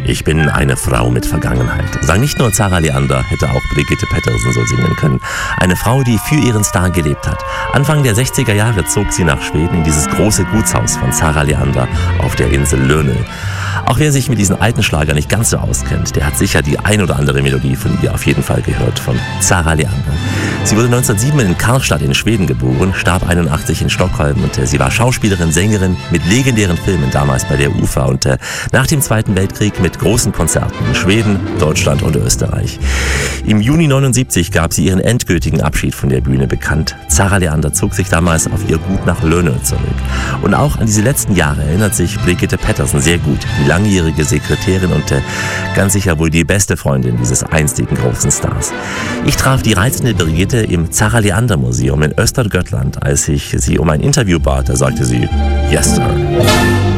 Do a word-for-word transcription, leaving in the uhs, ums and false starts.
Ich bin eine Frau mit Vergangenheit. Sang nicht nur Zarah Leander, hätte auch Brigitte Pettersen so singen können. Eine Frau, die für ihren Star gelebt hat. Anfang der sechziger Jahre zog sie nach Schweden in dieses große Gutshaus von Zarah Leander auf der Insel Lönö. Auch wer sich mit diesen alten Schlagern nicht ganz so auskennt, der hat sicher die ein oder andere Melodie von ihr auf jeden Fall gehört, von Zarah Leander. Sie wurde neunzehnhundertsieben in Karlstad in Schweden geboren, starb einundachtzig in Stockholm und äh, sie war Schauspielerin, Sängerin mit legendären Filmen, damals bei der U F A und äh, nach dem Zweiten Weltkrieg mit großen Konzerten in Schweden, Deutschland und Österreich. Im Juni neunundsiebzig gab sie ihren endgültigen Abschied von der Bühne bekannt. Zarah Leander zog sich damals auf ihr Gut nach Lönö zurück. Und auch an diese letzten Jahre erinnert sich Brigitte Pettersen sehr gut, die langjährige Sekretärin und äh, ganz sicher wohl die beste Freundin dieses einstigen großen Stars. Ich traf die reizende Brigitte im Zarah Leander Museum in Östergötland, als ich sie um ein Interview bat. Da sagte sie, yes, sir.